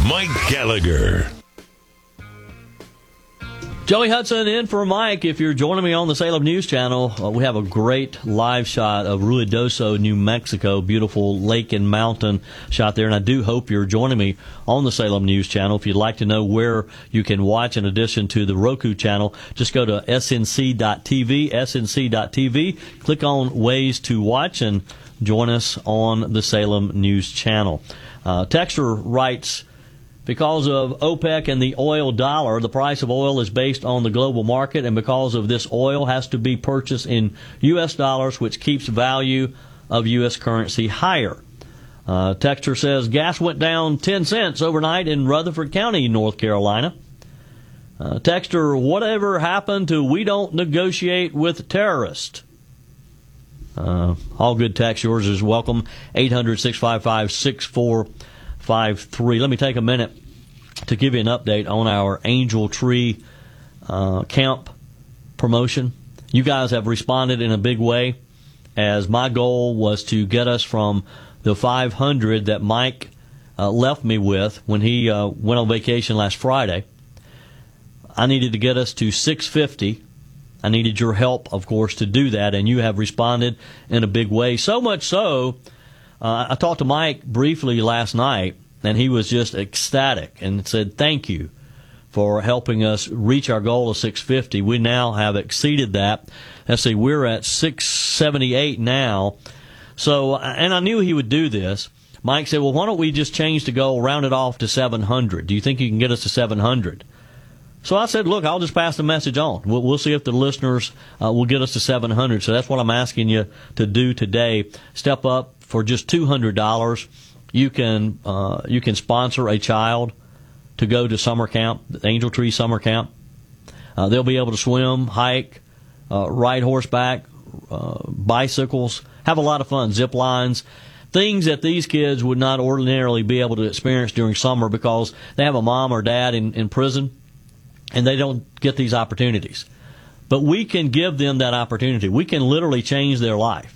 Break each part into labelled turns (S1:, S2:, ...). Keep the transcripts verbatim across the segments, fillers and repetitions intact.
S1: Mike Gallagher.
S2: Joey Hudson in for Mike. If you're joining me on the Salem News Channel, uh, we have a great live shot of Ruidoso, New Mexico. Beautiful lake and mountain shot there. And I do hope you're joining me on the Salem News Channel. If you'd like to know where you can watch in addition to the Roku channel, just go to S N C dot T V, S N C dot T V. Click on Ways to Watch and join us on the Salem News Channel. Uh, Texter writes, because of OPEC and the oil dollar, the price of oil is based on the global market, and because of this, oil has to be purchased in U S dollars, which keeps value of U S currency higher. Uh, Texter says gas went down ten cents overnight in Rutherford County, North Carolina. Uh, Texter, whatever happened to we don't negotiate with terrorists? Uh, all good text. Yours is welcome. eight hundred, six five five, six four five three. Let me take a minute to give you an update on our Angel Tree uh, camp promotion. You guys have responded in a big way, as my goal was to get us from the five hundred that Mike uh, left me with when he uh, went on vacation last Friday. I needed to get us to six fifty. I needed your help, of course, to do that, and you have responded in a big way. So much so, Uh, I talked to Mike briefly last night, and he was just ecstatic and said thank you for helping us reach our goal of six fifty. We now have exceeded that. Let's see, we're at six seventy-eight now. So, and I knew he would do this. Mike said, well, why don't we just change the goal, round it off to seven hundred? Do you think you can get us to seven hundred? So I said, look, I'll just pass the message on. We'll, we'll see if the listeners uh, will get us to seven hundred. So that's what I'm asking you to do today. Step up. For just two hundred dollars, you can uh, you can sponsor a child to go to summer camp, Angel Tree Summer Camp. Uh, they'll be able to swim, hike, uh, ride horseback, uh, bicycles, have a lot of fun, zip lines, things that these kids would not ordinarily be able to experience during summer because they have a mom or dad in, in prison, and they don't get these opportunities. But we can give them that opportunity. We can literally change their life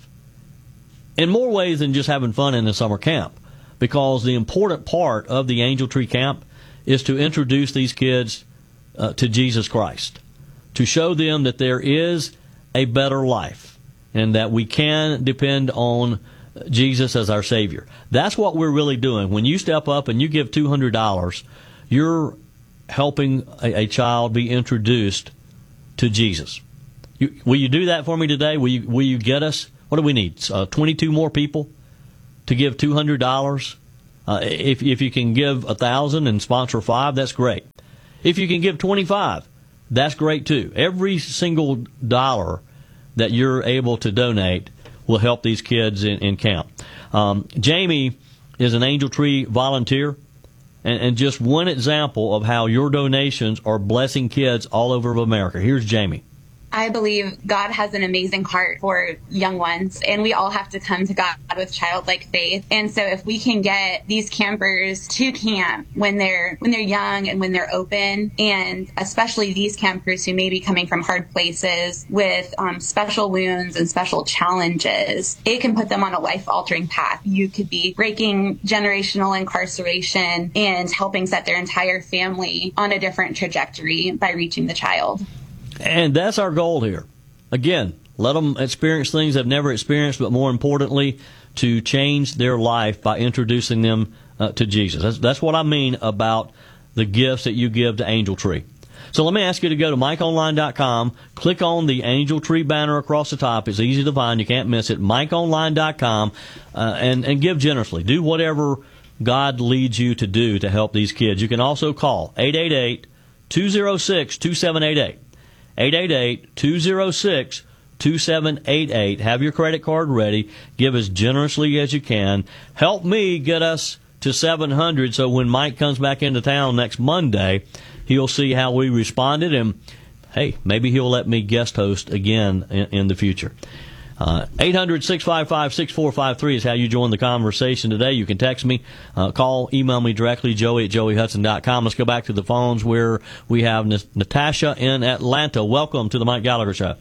S2: in more ways than just having fun in the summer camp, because the important part of the Angel Tree Camp is to introduce these kids uh, to Jesus Christ, to show them that there is a better life and that we can depend on Jesus as our Savior. That's what we're really doing. When you step up and you give two hundred dollars, you're helping a, a child be introduced to Jesus. You, will you do that for me today? Will you, will you get us? What do we need? Uh, twenty-two more people to give two hundred dollars. Uh, if if you can give one thousand and sponsor five, that's great. If you can give twenty-five, that's great too. Every single dollar that you're able to donate will help these kids in, in camp. Um, Jamie is an Angel Tree volunteer, and, and just one example of how your donations are blessing kids all over America. Here's Jamie.
S3: I believe God has an amazing heart for young ones, and we all have to come to God with childlike faith. And so if we can get these campers to camp when they're when they're young and when they're open, and especially these campers who may be coming from hard places with um, special wounds and special challenges, it can put them on a life-altering path. You could be breaking generational incarceration and helping set their entire family on a different trajectory by reaching the child.
S2: And that's our goal here. Again, let them experience things they've never experienced, but more importantly, to change their life by introducing them uh, to Jesus. That's, that's what I mean about the gifts that you give to Angel Tree. So let me ask you to go to mike online dot com, click on the Angel Tree banner across the top. It's easy to find. You can't miss it. mike online dot com, uh, and, and give generously. Do whatever God leads you to do to help these kids. You can also call eight eight eight, two oh six, two seven eight eight. eight eight eight, two oh six, two seven eight eight. Have your credit card ready. Give as generously as you can. Help me get us to seven hundred so when Mike comes back into town next Monday, he'll see how we responded, and, hey, maybe he'll let me guest host again in, in the future. Uh, eight hundred, six five five, six four five three is how you join the conversation today. You can text me, uh, call, email me directly, joey at joey hudson dot com. Let's go back to the phones where we have N- Natasha in Atlanta. Welcome to the Mike Gallagher Show.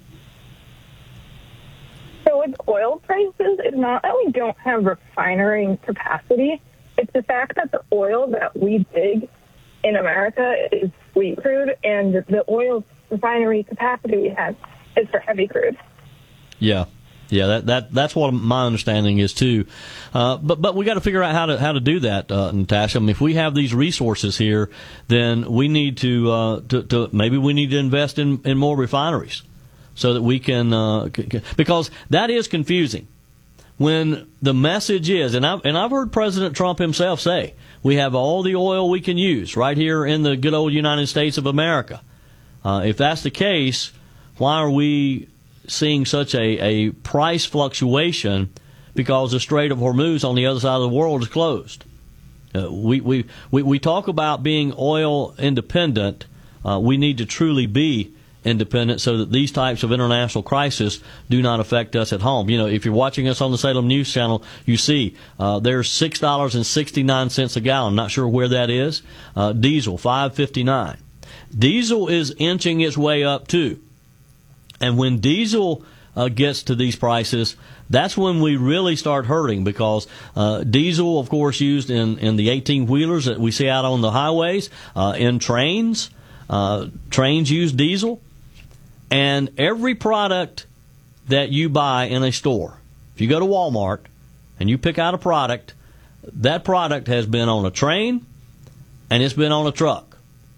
S4: So with oil prices, it's not that we don't have refinery capacity.
S1: It's the fact that the oil that we dig in America is sweet crude, and the oil refinery capacity we have is for heavy crude.
S2: Yeah. Yeah, that, that that's what my understanding is too, uh, but but we got to figure out how to how to do that, uh, Natasha. I mean, if we have these resources here, then we need to, uh, to to maybe we need to invest in, in more refineries, so that we can uh, c- because that is confusing when the message is, and I've and I've heard President Trump himself say we have all the oil we can use right here in the good old United States of America. Uh, if that's the case, why are we seeing such a, a price fluctuation because the Strait of Hormuz on the other side of the world is closed? Uh, we, we, we, we talk about being oil independent. Uh, we need to truly be independent so that these types of international crises do not affect us at home. You know, if you're watching us on the Salem News Channel, you see uh, there's six dollars and sixty-nine cents a gallon. Not sure where that is. Uh, diesel, five fifty-nine. Diesel is inching its way up, too. And when diesel uh, gets to these prices, that's when we really start hurting because uh, diesel, of course, used in, in the eighteen-wheelers that we see out on the highways, uh, in trains. Uh, trains use diesel. And every product that you buy in a store, if you go to Walmart and you pick out a product, that product has been on a train and it's been on a truck.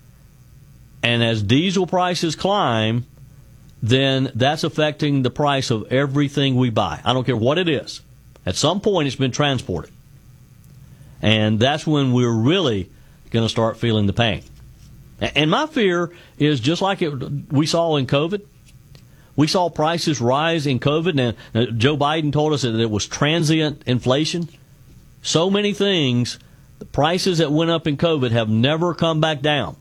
S2: And as diesel prices climb, then that's affecting the price of everything we buy. I don't care what it is. At some point, it's been transported. And that's when we're really going to start feeling the pain. And my fear is just like it, we saw in COVID. We saw prices rise in COVID. And Joe Biden told us that it was transient inflation. So many things, the prices that went up in COVID have never come back down.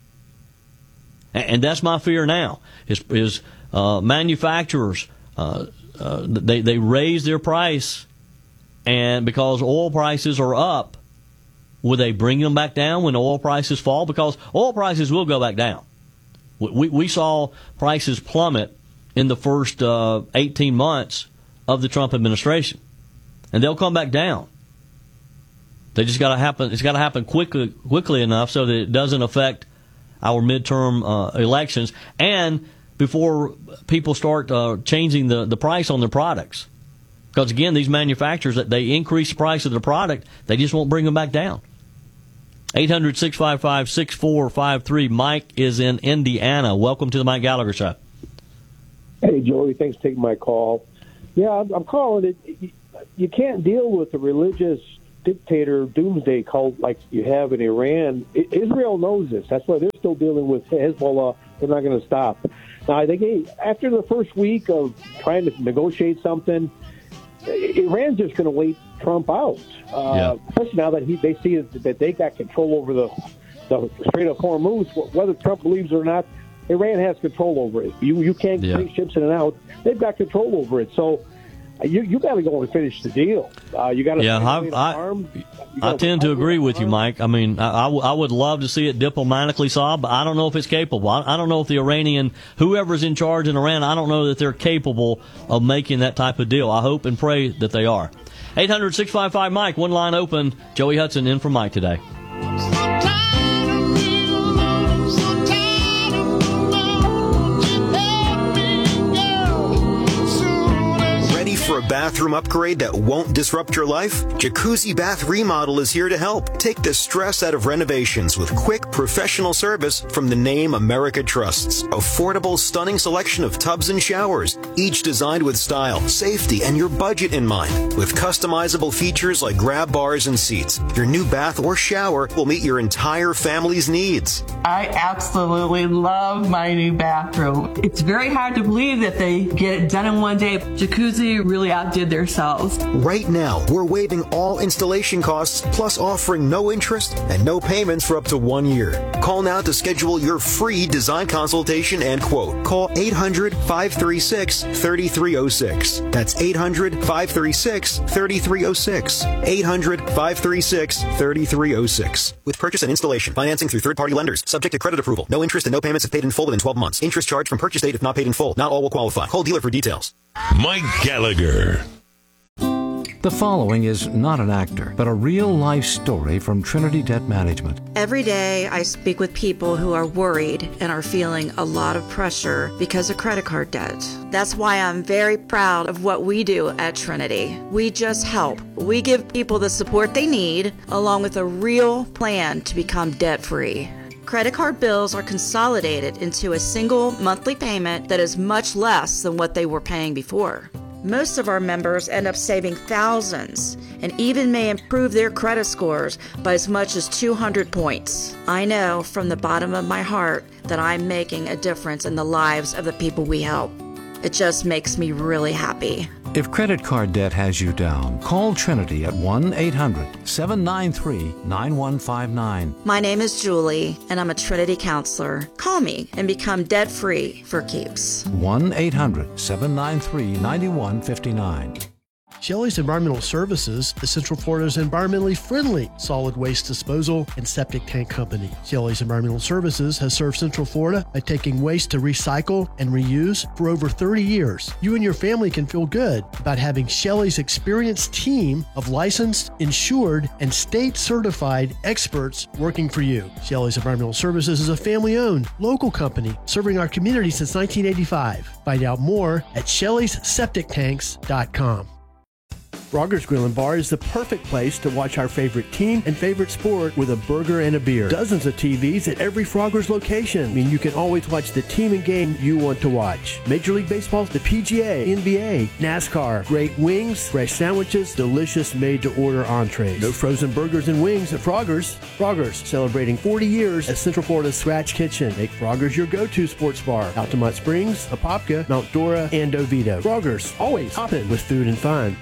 S2: And that's my fear now, is, is uh, manufacturers, uh, uh, they, they raise their price, and because oil prices are up, will they bring them back down when oil prices fall? Because oil prices will go back down. We, we saw prices plummet in the first uh, eighteen months of the Trump administration, and they'll come back down. They just got to happen. It's got to happen quickly, quickly enough so that it doesn't affect our midterm uh, elections, and before people start uh, changing the, the price on their products. Because, again, these manufacturers, that they increase the price of their product, they just won't bring them back down. eight hundred, six five five, six four five three. Mike is in Indiana. Welcome to the Mike Gallagher Show.
S4: Hey, Joey, thanks for taking my call. Yeah, I'm, I'm calling it. You can't deal with the religious dictator doomsday cult like you have in Iran. Israel knows this. That's why they're still dealing with Hezbollah. They're not going to stop. Now, they gave, after the first week of trying to negotiate something, Iran's just going to wait Trump out. Uh, yeah. Especially now that he, they see that they got control over the, the Strait of Hormuz. Whether Trump believes it or not, Iran has control over it. You you can't yeah. take ships in and out. They've got control over it. So you you got to go and finish the deal. Uh, you got to.
S2: Yeah, I I, I tend to agree with you, Mike. I mean, I, I, w- I would love to see it diplomatically solved, but I don't know if it's capable. I, I don't know if the Iranian, whoever's in charge in Iran, I don't know that they're capable of making that type of deal. I hope and pray that they are. eight hundred, six five five, Mike, one line open. Joey Hudson in for Mike today.
S5: For a bathroom upgrade that won't disrupt your life? Jacuzzi Bath Remodel is here to help. Take the stress out of renovations with quick, professional service from the name America trusts. Affordable, stunning selection of tubs and showers, each designed with style, safety, and your budget in mind. With customizable features like grab bars and seats, your new bath or shower will meet your entire family's needs.
S6: I absolutely love my new bathroom. It's very hard to believe that they get it done in one day. Jacuzzi really outdid themselves.
S5: Right now, we're waiving all installation costs, plus offering no interest and no payments for up to one year. Call now to schedule your free design consultation and quote. Call eight hundred, five three six, three three zero six. That's eight hundred, five three six, three three zero six. eight hundred, five three six, three three zero six. With purchase and installation, financing through third-party lenders, subject to credit approval. No interest and no payments if paid in full within twelve months. Interest charged from purchase date if not paid in full. Not all will qualify. Call dealer for details.
S7: Mike Gallagher. The following is not an actor, but a real-life story from Trinity Debt Management.
S8: Every day I speak with people who are worried and are feeling a lot of pressure because of credit card debt. That's why I'm very proud of what we do at Trinity. We just help. We give people the support they need, along with a real plan to become debt-free. Credit card bills are consolidated into a single monthly payment that is much less than what they were paying before. Most of our members end up saving thousands and even may improve their credit scores by as much as two hundred points. I know from the bottom of my heart that I'm making a difference in the lives of the people we help. It just makes me really happy.
S7: If credit card debt has you down, call Trinity at one eight hundred seven nine three nine one five nine.
S8: My name is Julie, and I'm a Trinity counselor. Call me and become debt-free for keeps.
S7: one eight hundred seven nine three nine one five nine.
S9: Shelley's Environmental Services is Central Florida's environmentally friendly solid waste disposal and septic tank company. Shelley's Environmental Services has served Central Florida by taking waste to recycle and reuse for over thirty years. You and your family can feel good about having Shelley's experienced team of licensed, insured, and state-certified experts working for you. Shelley's Environmental Services is a family-owned, local company serving our community since nineteen eighty-five. Find out more at shelleys septic tanks dot com. Frogger's Grill and Bar is the perfect place to watch our favorite team and favorite sport with a burger and a beer. Dozens of T Vs at every Frogger's location mean you can always watch the team and game you want to watch. Major League Baseball, the P G A, N B A, NASCAR, great wings, fresh sandwiches, delicious made-to-order entrees. No frozen burgers and wings at Frogger's. Frogger's, celebrating forty years as Central Florida's Scratch Kitchen. Make Frogger's your go-to sports bar. Altamont Springs, Apopka, Mount Dora, and Oviedo. Frogger's, always hopping with food and fun.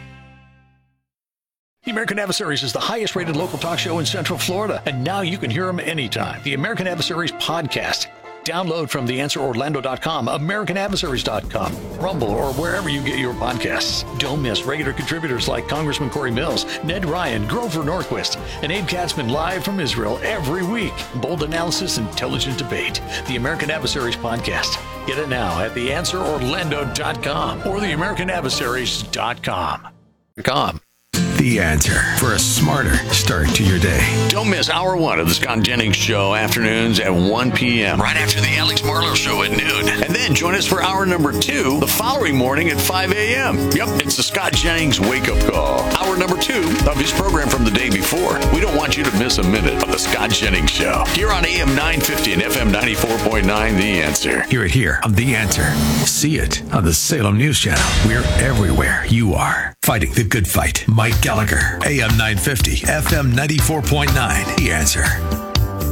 S10: The American Adversaries is the highest rated local talk show in Central Florida, and now you can hear them anytime. The American Adversaries podcast. Download from the answer orlando dot com, american adversaries dot com, Rumble, or wherever you get your podcasts. Don't miss regular contributors like Congressman Corey Mills, Ned Ryan, Grover Norquist, and Abe Katzman live from Israel every week. Bold analysis, intelligent debate. The American Adversaries podcast. Get it now at the answer orlando dot com or the american adversaries dot com. Com.
S11: The Answer for a smarter start to your day.
S10: Don't miss hour one of the Scott Jennings Show, afternoons at one p.m. right after the Alex Marlowe Show at noon. And then join us for hour number two the following morning at five a.m. Yep, it's the Scott Jennings Wake Up Call. Hour number two of his program from the day before. We don't want you to miss a minute of the Scott Jennings Show. Here on A M nine fifty and F M ninety-four point nine, The Answer.
S11: Hear it here on The Answer. See it on the Salem News Channel. We're everywhere you are. Fighting the good fight. Mike Gallagher, A M nine fifty, F M ninety-four point nine, The Answer.